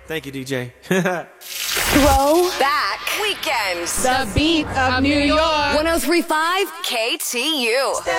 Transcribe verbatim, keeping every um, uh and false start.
Thank you, D J. Throwback Weekend. The beat of New York. one oh three point five K T U.